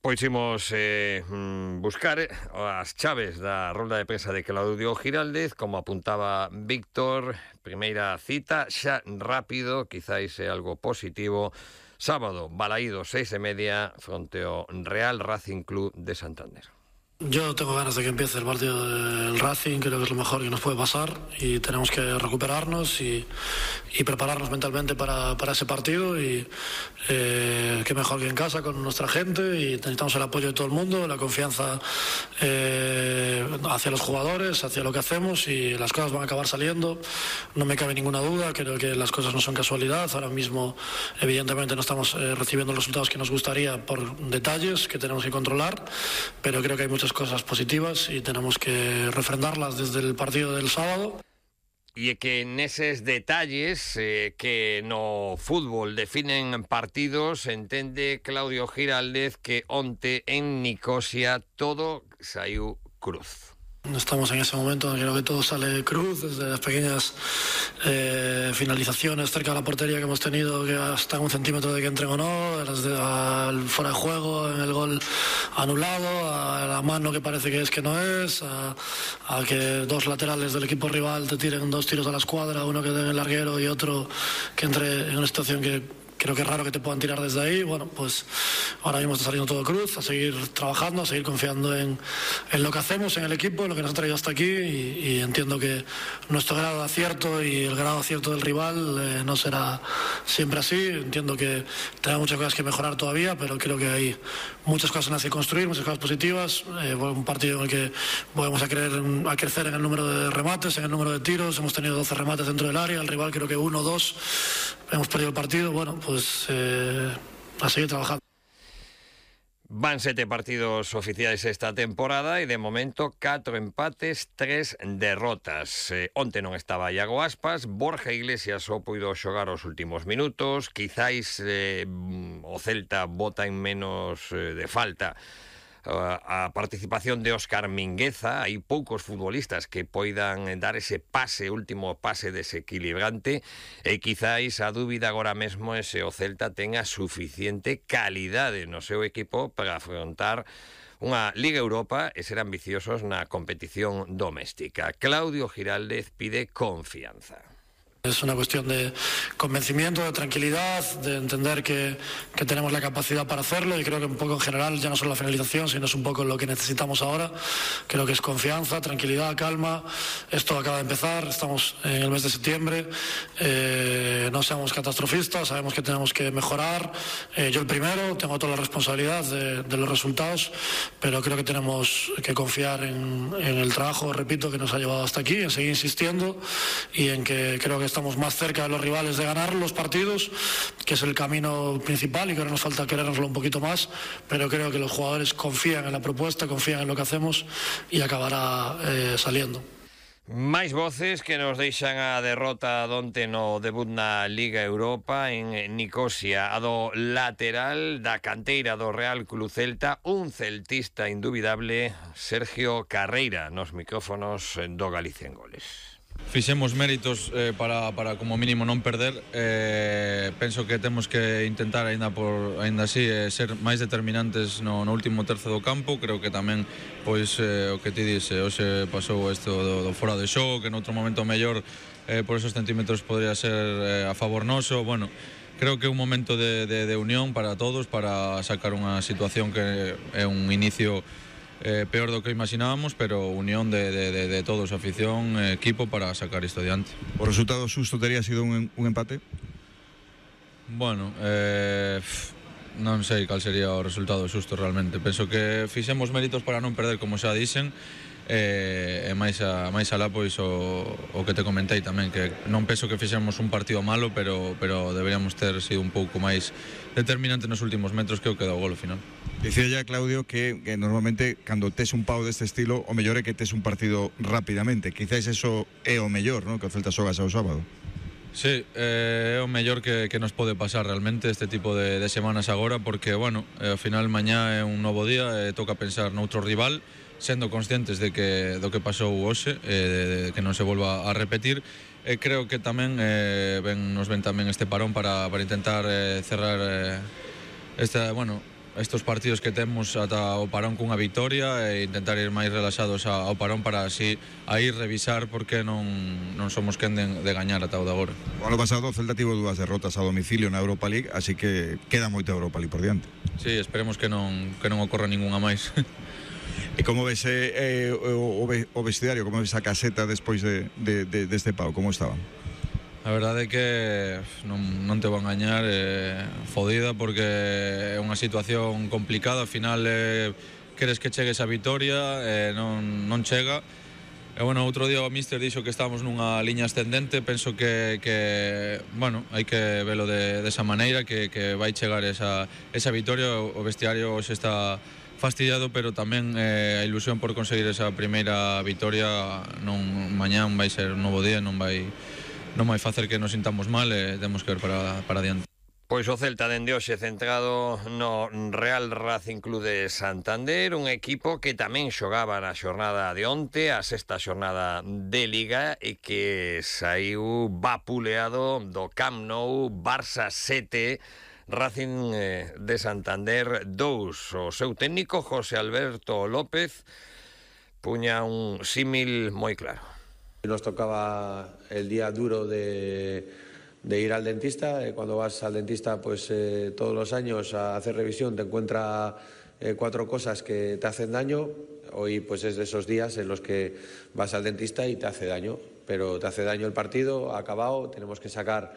Pois imos buscar as chaves da rolda de prensa de Claudio Giraldez. Como apuntaba Víctor, primeira cita, xa rápido, quizáis é algo positivo. Sábado, Balaído, 6:30, fronte ao Real Racing Club de Santander. Yo tengo ganas de que empiece el partido del Racing, creo que es lo mejor que nos puede pasar y tenemos que recuperarnos y prepararnos mentalmente para ese partido y qué mejor que en casa con nuestra gente, y necesitamos el apoyo de todo el mundo, la confianza hacia los jugadores, hacia lo que hacemos, y las cosas van a acabar saliendo, no me cabe ninguna duda. Creo que las cosas no son casualidad, ahora mismo evidentemente no estamos recibiendo los resultados que nos gustaría por detalles que tenemos que controlar, pero creo que hay muchas cosas positivas y tenemos que refrendarlas desde el partido del sábado. E é que neses detalles que no fútbol definen partidos, entende Claudio Giraldez que onte en Nicosia todo saiu cruz. Estamos en ese momento, creo que todo sale cruz, desde las pequeñas finalizaciones cerca de la portería que hemos tenido, que hasta un centímetro de que entren o no, desde al fuera de juego, en el gol anulado, a la mano que parece que es que no es, a que dos laterales del equipo rival te tiren dos tiros a la escuadra, uno que dé en el larguero y otro que entre en una situación que creo que es raro que te puedan tirar desde ahí. Bueno, pues ahora mismo está saliendo todo cruz, a seguir trabajando, a seguir confiando en lo que hacemos, en el equipo, en lo que nos ha traído hasta aquí, y entiendo que nuestro grado de acierto y el grado de acierto del rival no será siempre así. Entiendo que tenemos muchas cosas que mejorar todavía, pero creo que hay muchas cosas en las que construir, muchas cosas positivas. Un partido en el que volvemos a crecer en el número de remates, en el número de tiros. Hemos tenido 12 remates dentro del área, el rival creo que 1 o 2. Hemos perdido el partido, bueno, pues a seguir trabajando. Van 7 partidos oficiais esta temporada e de momento 4 empates, 3 derrotas. Onte non estaba Iago Aspas, Borja Iglesias só puido xogar os últimos minutos. Quizáis o Celta bota en menos de falta a participación de Óscar Mingueza. Hai poucos futbolistas que poidan dar ese último pase desequilibrante, e quizáis a dúbida agora mesmo é se o Celta tenga suficiente calidade no seu equipo para afrontar unha Liga Europa e ser ambiciosos na competición doméstica. Claudio Giraldez pide confianza. Es una cuestión de convencimiento, de tranquilidad, de entender que tenemos la capacidad para hacerlo, y creo que un poco en general, ya no solo la finalización, sino es un poco lo que necesitamos ahora. Creo que es confianza, tranquilidad, calma. Esto acaba de empezar, estamos en el mes de septiembre, no seamos catastrofistas, sabemos que tenemos que mejorar. Yo el primero, tengo toda la responsabilidad de los resultados, pero creo que tenemos que confiar en el trabajo, repito, que nos ha llevado hasta aquí, en seguir insistiendo, y en que creo que estamos más cerca de los rivales de ganar los partidos, que es el camino principal, y que ahora nos falta querérnoslo un poquito más, pero creo que los jugadores confían en la propuesta, confían en lo que hacemos, y acabará saliendo. Máis voces que nos deixan a derrota donte no debut na Liga Europa en Nicosia, a do lateral da canteira do Real Club Celta, un celtista indubidable, Sergio Carreira, nos micrófonos do Galicia en Goles. Fixemos méritos para como mínimo non perder. Penso que temos que intentar aínda así ser máis determinantes no último terzo do campo. Creo que tamén pois o que ti dice, hoxe pasou isto do fora de xogo, que noutro momento mellor por esos centímetros podría ser a favor noso. Bueno, creo que é un momento de unión para todos, para sacar unha situación que é un inicio peor do que imaginábamos, pero unión de todos, afición, equipo, para sacar isto adiante. O resultado xusto tería sido un empate? Bueno, non sei cal sería o resultado xusto realmente. Penso que fixemos méritos para non perder, como xa dixen, e máis alá pois o que te comentei tamén, que non penso que fixemos un partido malo, pero deberíamos ter sido un pouco máis determinante nos últimos metros, que o que dá o gol ao final. Dicía ya Claudio que normalmente cando tes un pau deste estilo, o mellor é que tes un partido rapidamente. Quizás eso é o mellor, ¿no?, que o Celta xogas ao sábado. Sí, é o mellor que nos pode pasar realmente este tipo de semanas agora, porque, bueno, ao final mañá é un novo día, toca pensar noutro rival, sendo conscientes do que pasou hoxe, que non se volva a repetir. Creo que tamén nos ven tamén este parón para intentar cerrar estos partidos que temos ata o parón cunha vitoria e intentar ir máis relaxados ao parón para así aí revisar porque non somos quen de gañar ata o de agora. O ano pasado o Celta tivo 2 derrotas a domicilio na Europa League, así que queda moita Europa League por diante. Sí, esperemos que non ocorra ningunha máis. E como ves o vestiario, como ves a caseta despois deste pau, como estaban? A verdade é que non te van a engañar, fodida, porque é unha situación complicada. Ao final queres que chegue esa vitoria, non chega. E bueno, outro día o míster dixo que estamos nunha liña ascendente. Penso que bueno, hai que velo desa maneira, que vai chegar esa vitoria. O vestiario hoxe está fastidiado, pero tamén a ilusión por conseguir esa primeira vitoria. Mañán vai ser un novo día, non vai facer que nos sintamos mal e temos que ver para adiante. Pois o Celta dende hoxe centrado no Real Racing Club de Santander, un equipo que tamén xogaba na xornada de onte, a sexta xornada de Liga, e que saiu vapuleado do Camp Nou. Barça 7, Racing de Santander 2. O seu técnico, José Alberto López, puña un símil moi claro. Nos tocaba el día duro de ir al dentista. Cuando vas al dentista, pues todos los años a hacer revisión te encuentra 4 cosas que te hacen daño. Hoy pues es de esos días en los que vas al dentista y te hace daño, pero te hace daño el partido, ha acabado, tenemos que sacar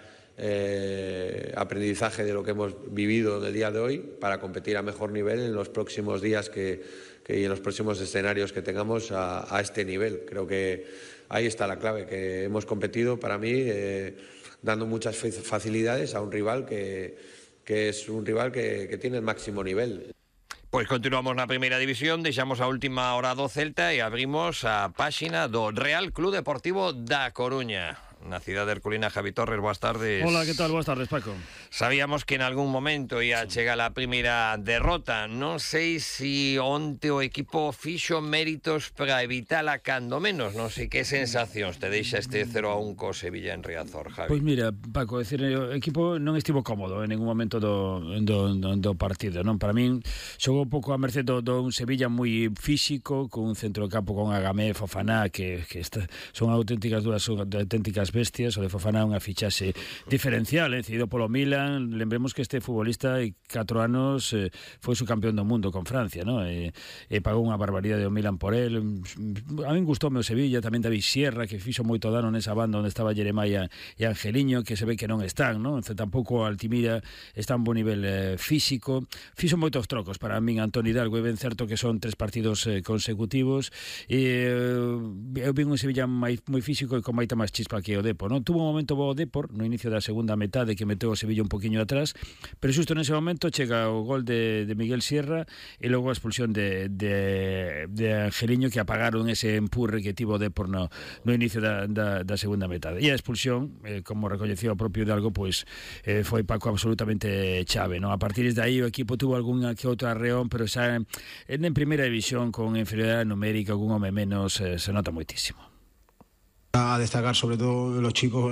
aprendizaje de lo que hemos vivido del día de hoy para competir a mejor nivel en los próximos días y en los próximos escenarios que tengamos a este nivel. Creo que ahí está la clave, que hemos competido, para mí, dando muchas facilidades a un rival que es un rival que tiene el máximo nivel. Pois continuamos na primeira división, deixamos a última hora do Celta e abrimos a páxina do Real Club Deportivo da Coruña. Na cidade herculina, Javi Torres, boas tardes. Hola, que tal? Boas tardes, Paco. Sabíamos que en algún momento ia chegar a primeira derrota. Non sei se onte o equipo fixo méritos para evitala cando menos. Non sei que sensacións te deixa este 0-1 co Sevilla en Riazor, Javi. Pois mira, Paco, decir, o equipo non estivo cómodo en ningún momento do partido, non? Para min xogou un pouco a merced do un Sevilla moi físico, con un centro de campo con Agamé e Fofana que son auténticas bestias. O de Fofana é unha fichaxe diferencial, cedido polo Milan. Lembremos que este futbolista hai 4 anos foi subcampeón do mundo con Francia, ¿no? E pagou unha barbaridade do Milan por él. A min gustoume o Sevilla, tamén David Sierra, que fixo moito dano nesa banda onde estaba Jeremaya e Angeliño, que se ve que non están, ¿no? Tampouco Altimira está en bo nivel físico. Fixo moitos trocos para min Antoni Hidalgo, é ben certo que son 3 partidos consecutivos, e eu vi un Sevilla moi físico e con moita máis chispa que o Depor, non? Tuvo un momento bo o Depor no inicio da segunda metade que meteu o Sevilla un poquinho atrás, pero xusto nese momento chega o gol de Miguel Sierra e logo a expulsión de Angeliño, que apagaron ese empurre que tivo o Depor no inicio da segunda metade. E a expulsión, como recoñecía o propio Hidalgo, pois foi, Paco, absolutamente chave, non? A partir de aí o equipo tuvo algunha que outra arreón, pero xa en primeira división con inferioridade numérica, algún home menos, se nota moitísimo. A destacar sobre todo los chicos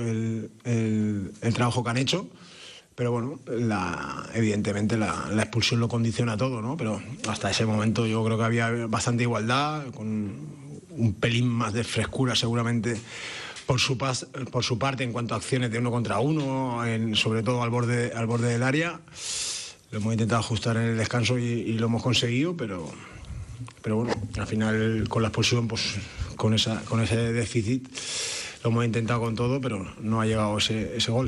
el trabajo que han hecho, pero bueno, evidentemente la expulsión lo condiciona todo, ¿no? Pero hasta ese momento yo creo que había bastante igualdad, con un pelín más de frescura seguramente por su parte en cuanto a acciones de 1 contra 1, sobre todo al borde del área. Lo hemos intentado ajustar en el descanso y lo hemos conseguido, pero bueno, al final con la expulsión, pues con ese déficit lo hemos intentado con todo, pero no ha llegado ese gol.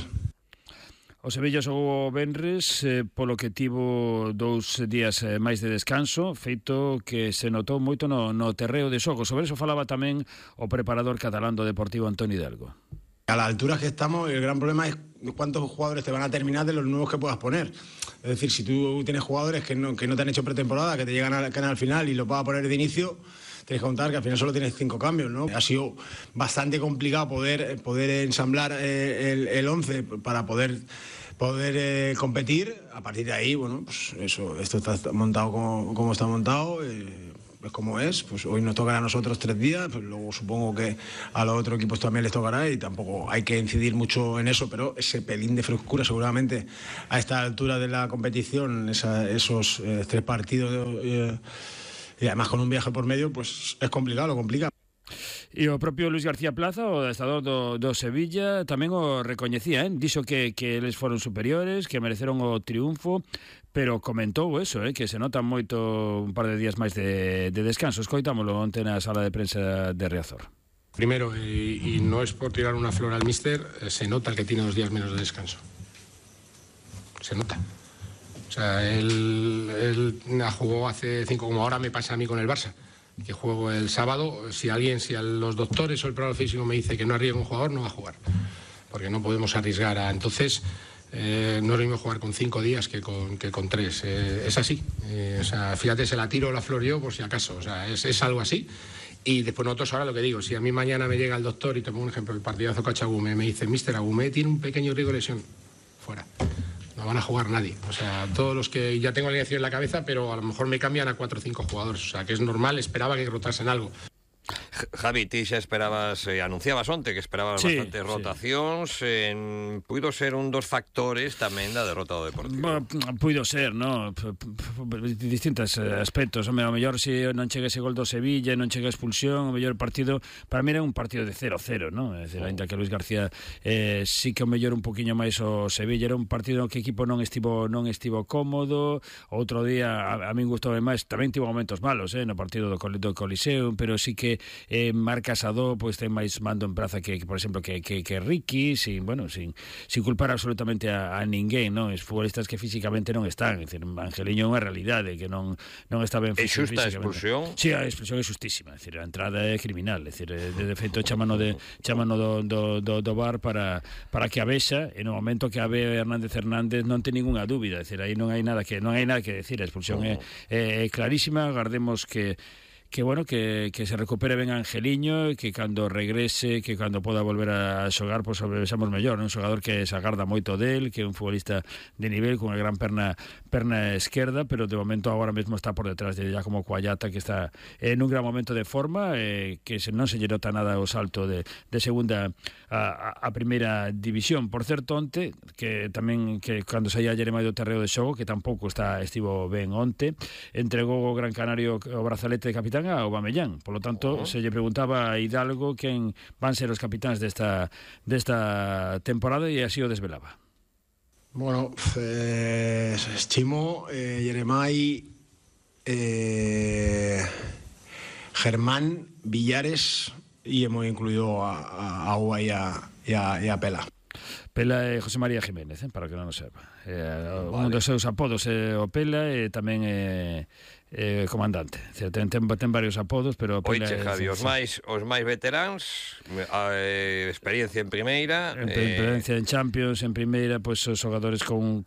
O Sevilla xogou o venres, polo que tivo 2 días máis de descanso, feito que se notou moito no terreo de xogo. Sobre eso falaba tamén o preparador catalán do Deportivo, Antoni Hidalgo. A las alturas que estamos, el gran problema es cuántos jugadores te van a terminar de los nuevos que puedas poner. Es decir, si tú tienes jugadores que no te han hecho pretemporada, que te llegan al final y los vas a poner de inicio, tienes que contar que al final solo tienes 5 cambios, ¿no? Ha sido bastante complicado poder ensamblar el 11 para poder competir. A partir de ahí, bueno, pues esto está montado como está montado. como es, pues hoy nos tocan a nosotros 3 días, pues luego supongo que a los otros equipos también les tocará y tampoco hay que incidir mucho en eso, pero ese pelín de frescura seguramente a esta altura de la competición, esos 3 partidos y además con un viaje por medio, pues es complicado, lo complica. E o propio Luis García Plaza, o adestrador do Sevilla, tamén o recoñecía, dixo que eles foron superiores, que mereceron o triunfo, pero comentou eso, que se nota moito un par de días máis de descanso. Escoitámoslo onte na sala de prensa de Riazor. Primero, y no es por tirar una flor al míster, se nota que tiene 2 días menos de descanso. Se nota. O sea, él jugó hace 5, como ahora me pasa a mí con el Barça, que juego el sábado. Si a los doctores o el preparador físico me dice que no arriesga un jugador, no va a jugar, porque no podemos arriesgar entonces no es lo mismo jugar con 5 días que con 3. Es así. O sea, fíjate, se la tiro la flor yo por si acaso. O sea, es algo así. Y después nosotros ahora lo que digo, si a mí mañana me llega el doctor y te pongo un ejemplo, el partidazo Cachagume, me dice, mister, Agumé tiene un pequeño riesgo de lesión, fuera. No van a jugar nadie. O sea, todos los que ya tengo la alineación en la cabeza, pero a lo mejor me cambian a 4 o 5 jugadores. O sea, que es normal, esperaba que rotasen algo. Javi, ti xa esperabas, anunciabas onte que esperabas bastantes rotacións, puido ser un dos factores tamén da derrota do Deportivo. Puido ser, no? Distintos aspectos. Home, ao mellor se non chega ese gol do Sevilla, non chega a expulsión, o mellor partido, para mí era un partido de 0-0, no? É dicir, ainda que Luis García sí que o mellor un poquinho máis o Sevilla, era un partido no que o equipo non estivo cómodo. Outro día a min gustoume máis, tamén tivo momentos malos, no partido do Coliseum, pero sí que Marc Casado pois ten máis mando en praza que por exemplo que Ricky, sin culpar absolutamente a ninguén, non? Es futbolistas que físicamente non están, é dicir, Angeliño é unha realidade que non está ben físicamente. É xusta a expulsión? Sí, a expulsión é xustísima, é dicir, a entrada é criminal, é dicir, de feito chamano do VAR para que a vexa, e no momento que a ve Hernández non ten ningunha dúbida, é dicir, aí non hai nada que decir, a expulsión é clarísima. Agardemos que se recupere ben Angeliño e que cando regrese, que cando poda volver a xogar, pois vexamos mellor, un xogador que se agarda moito del, que é un futbolista de nivel, con unha gran perna esquerda, pero de momento agora mesmo está por detrás de Giacomo Cuallata, que está en un gran momento de forma, que non se lle nota nada o salto de segunda a primeira división. Por certo, onte, que tamén que cando saía Jeremai do terreo de xogo, que tampouco estivo ben onte, entregou o Gran Canario o brazalete de capitán a Aubameyang. Por lo tanto, se lle preguntaba a Hidalgo quen van ser os capitáns desta temporada e así o desvelaba. Bueno, Chimo, Jeremai, Germán, Villares y hemos incluido a Agua y a Pela. Pela é José María Jiménez, para que non o sepa. Un dos seus apodos é o Pela e tamén é comandante. Ten varios apodos, pero Pela Oiche, Javi, os máis veteráns, experiencia en primeira, experiencia en Champions, en primeira, pois os xogadores con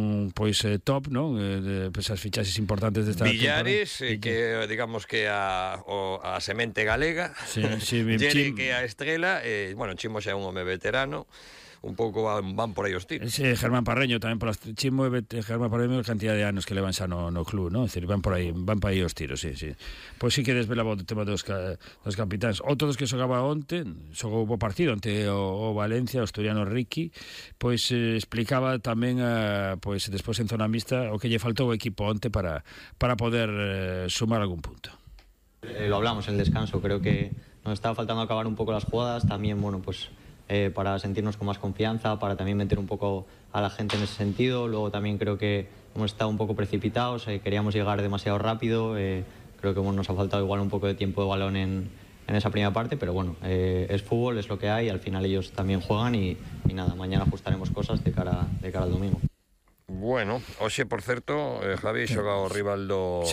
top, non? As fichaxes importantes desta Villares, que digamos que a semente galega, Jerry, que a estrela, bueno, Chimo xa é un home veterano. Un pouco van por aí os tiros. Sí, Germán Parreño tamén por Chimo e Germán Parreño, a cantidad de anos que levan xa no club, ¿no? É dicir, van para aí os tiros, sí. Pois sí que desvelaba o tema dos capitáns. Outro dos que xogaba onte, xogou bo partido ante o Valencia, o asturiano Ricky, pois explicaba tamén pois despois en zona mixta o que lle faltou ao equipo onte para poder sumar algún punto. Lo hablamos en el descanso, creo que nos estaba faltando acabar un poco las jugadas, también, bueno, pues para sentirnos con más confianza, para también meter un poco a la gente en ese sentido. Luego también creo que hemos estado un poco precipitados, queríamos llegar demasiado rápido, creo que nos ha faltado igual un poco de tiempo de balón en esa primera parte, pero bueno, es fútbol, es lo que hay, al final ellos también juegan y nada, mañana ajustaremos cosas de cara al domingo. Bueno, hoxe, por certo, Javi xoga o rival do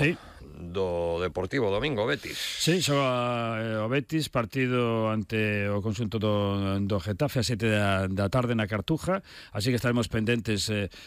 Deportivo domingo, Betis. Sí, xoga o Betis, partido ante o conxunto do Getafe a 7 da tarde na Cartuja, así que estaremos pendentes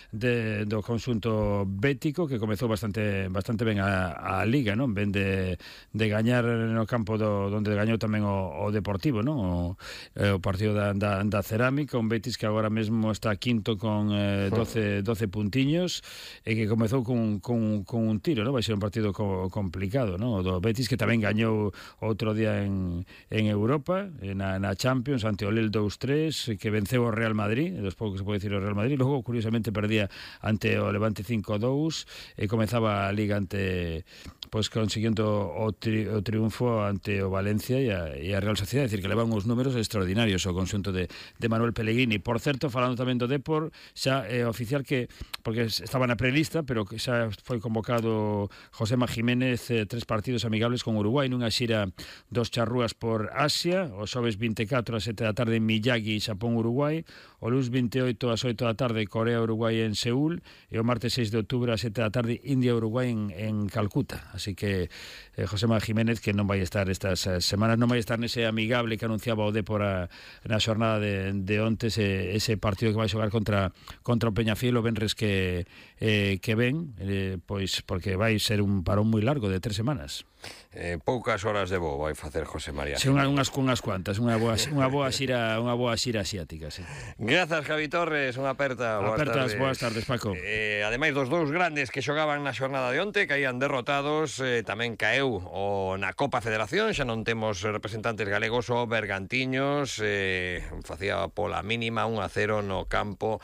do conxunto bético, que comezou bastante ben a Liga, non? Ben de gañar no campo onde gañou tamén o Deportivo, non? O partido da Cerámica, un Betis que agora mesmo está quinto con 12 puntiños, e que comezou con un tiro, non? Vai ser un partido co complicado, non? O do Betis, que tamén gañou outro día en Europa, na Champions, ante o Lille 2-3, que venceu o Real Madrid, despois que se pode dicir o Real Madrid, logo, curiosamente, perdía ante o Levante 5-2, e comezaba a Liga ante, pois, conseguindo o triunfo ante o Valencia e a Real Sociedad, é dicir, que levan uns números extraordinarios o conxunto de Manuel Pellegrini. Por certo, falando tamén do Depor, xa é oficial que, porque estaba na prelista, pero que xa foi convocado Josema Jiménez, 3 partidos amigables con Uruguai nunha xira dos charrúas por Asia, o xoves 24 ás 7 da tarde en Miyagi, Xapón, Uruguai, o luns 28 ás 8 da tarde Corea, Uruguai en Seúl, e o martes 6 de outubro ás 7 da tarde India, Uruguai en Calcuta. Así que Josema Jiménez, que non vai estar estas semanas, non vai estar nese amigable que anunciaba o Depor na xornada de ontes, ese partido que vai xogar contra o Peñafiel o venres que ven, pois porque vai ser un parón moi largo de 3 semanas. Poucas horas de voo vai facer José María. Sí, unhas cuantas, unha boa xira asiática, sí. Grazas, Javi Torres, unha aperta. Boas tardes, Paco. Ademais dos dous grandes que xogaban na xornada de onte, caían derrotados, tamén caeu na Copa Federación, xa non temos representantes galegos, o Bergantiños facía pola mínima 1-0 no campo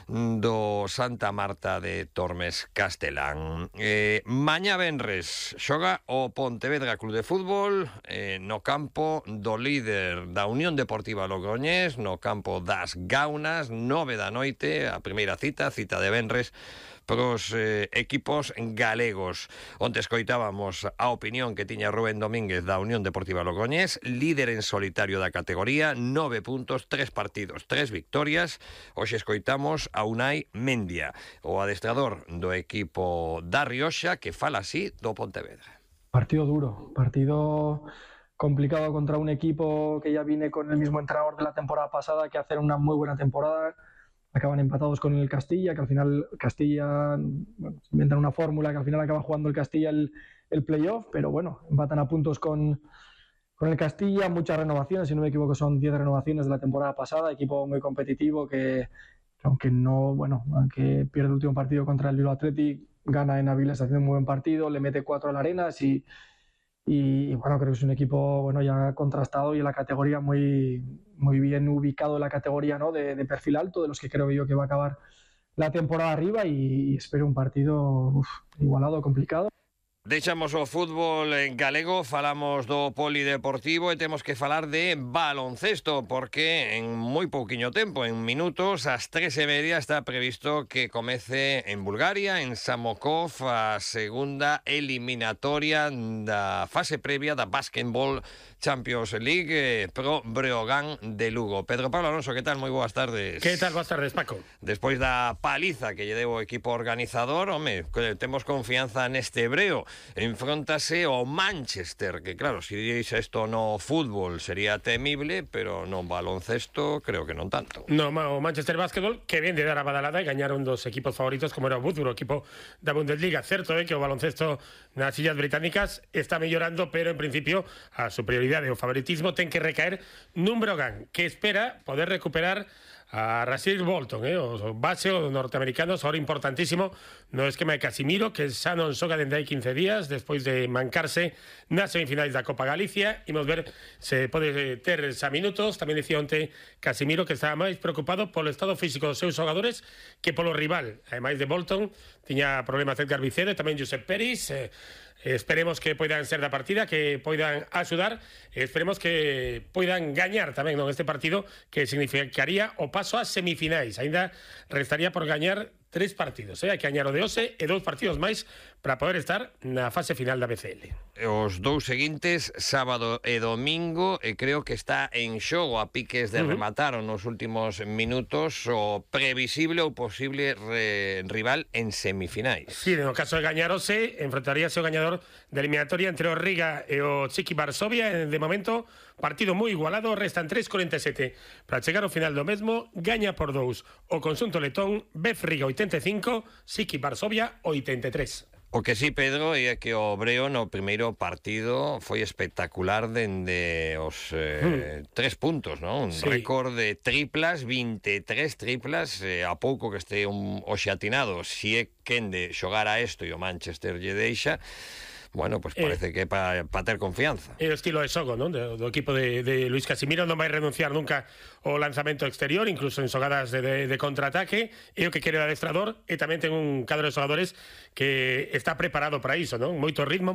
do Santa Marta de Tormes Castelán. Mañá venres xoga o Pontevedra Club de Fútbol no campo do líder da Unión Deportiva Logroñés, no campo das Gaunas, 9 da noite, a primeira cita de venres pros equipos galegos. Onte escoitábamos a opinión que tiña Rubén Domínguez da Unión Deportiva Logroñés, líder en solitario da categoría, 9 puntos, 3 partidos, 3 victorias. Hoxe escoitamos a Unai Mendia, o adestrador do equipo da Rioxa, que fala así do Pontevedra. Partido duro, partido complicado contra un equipo que ya viene con el mismo entrenador de la temporada pasada, que hace una muy buena temporada. Acaban empatados con el Castilla, que al final Castilla, bueno, se inventan una fórmula que al final acaba jugando el Castilla el playoff, pero bueno, empatan a puntos con el Castilla, muchas renovaciones, si no me equivoco son 10 renovaciones de la temporada pasada, equipo muy competitivo que aunque pierde el último partido contra el Bilbao Athletic, gana en Avilés haciendo un muy buen partido, le mete 4 a la Arenas y bueno, creo que es un equipo bueno ya contrastado y en la categoría muy bien ubicado en la categoría, ¿no? de perfil alto, de los que creo yo que va a acabar la temporada arriba y espero un partido igualado, complicado. Deixamos o fútbol en galego, falamos do polideportivo e temos que falar de baloncesto porque en moi pouquiño tempo, en minutos, ás 3:30 está previsto que comece en Bulgaria, en Samokov, a segunda eliminatoria da fase previa da Basketball Champions League pro Breogán de Lugo. Pedro Pablo Alonso, que tal? Moi boas tardes. Que tal? Boas tardes, Paco. Despois da paliza que lle deu o equipo organizador, temos confianza neste Breo. Enfróntase ao Manchester, que claro, se dixe isto no fútbol sería temible, pero no baloncesto creo que non tanto. No, o Manchester Basketball, que ven de dar a badalada e gañaron dos equipos favoritos como era o Würzburg, o equipo da Bundesliga. Certo é que o baloncesto nas illas británicas está mellorando, pero en principio a superioridade e o favoritismo ten que recaer nun Breogán, que espera poder recuperar a Rasheed Bolton, o base o norteamericano, ahora importantísimo no esquema de Casimiro, que xa non xoga dende hai 15 días despois de mancarse nas semifinais da Copa Galicia. Imos ver se pode ter xa minutos. Tamén dicía onte Casimiro que estaba máis preocupado polo estado físico dos seus xogadores que polo rival. Ademais de Bolton, tiña problemas Edgar Vicedo e tamén Josep Peris. Esperemos que poidan ser da partida, que poidan axudar, esperemos que poidan gañar tamén neste partido, que significaría o paso ás semifinais. Ainda restaría por gañar 3 partidos, hai que gañar o de hoxe e 2 partidos máis para poder estar na fase final da BCL. Os dous seguintes, sábado e domingo, e creo que está en xogo a piques de rematar nos últimos minutos o previsible ou posible rival en semifinais. Sí, no caso de gañar hoxe, enfrentaríase o gañador da eliminatoria entre o Riga e o Chiqui Varsovia. De momento, partido moi igualado, restan 3:47 para chegar ao final do mesmo. Gaña por 2 o conxunto letón, Bef Riga 85, Chiqui Varsovia 83. O que sí, Pedro, é que o Breo no primeiro partido foi espectacular dende os 3 puntos, non? Un récord de triplas, 23 triplas, a pouco que este hoxe atinado, si é quen de xogar a isto e o Manchester lle deixa. Bueno, pues parece que para ter confianza. O estilo de xogo, non? Do equipo de Luis Casimiro non vai renunciar nunca ao lanzamento exterior, incluso en xogadas de contraataque, é o que quere o adestrador, e tamén ten un cadro de xogadores que está preparado para iso, non? Moito ritmo,